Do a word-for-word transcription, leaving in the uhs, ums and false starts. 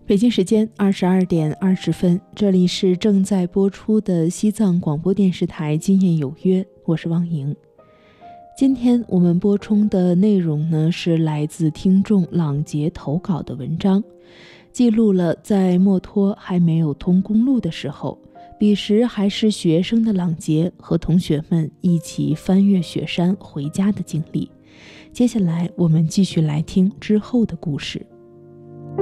北京时间二十二点二十分，这里是正在播出的西藏广播电视台今夜有约，我是汪莹。今天我们播出的内容呢，是来自听众朗杰投稿的文章，记录了在墨脱还没有通公路的时候，彼时还是学生的朗杰和同学们一起翻越雪山回家的经历。接下来我们继续来听之后的故事。